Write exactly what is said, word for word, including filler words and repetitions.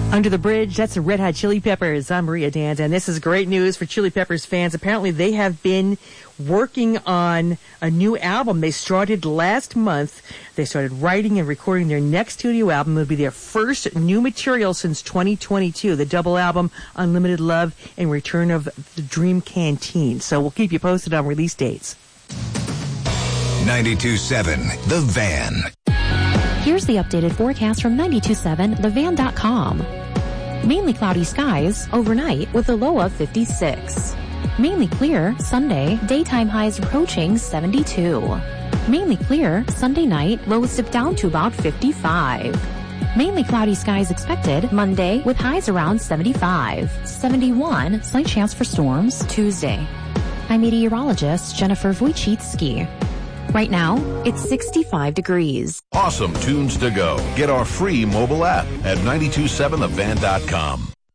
Under the Bridge, that's the Red Hot Chili Peppers. I'm Maria Danda, and this is great news for Chili Peppers fans. Apparently, they have been working on a new album. They started last month. They started writing and recording their next studio album. It will be their first new material since twenty twenty-two, the double album, Unlimited Love and Return of the Dream Canteen. So we'll keep you posted on release dates. ninety-two point seven The Van. Here's the updated forecast from ninety-two point seven the van dot com. Mainly cloudy skies overnight with a low of fifty-six. Mainly clear Sunday, daytime highs approaching seventy-two. Mainly clear Sunday night, lows dip down to about fifty-five. Mainly cloudy skies expected Monday with highs around seventy-five. seventy-one, slight chance for storms Tuesday. I'm meteorologist Jennifer Wojcicki. Right now, it's sixty-five degrees. Awesome tunes to go. Get our free mobile app at nine two seven the van dot com.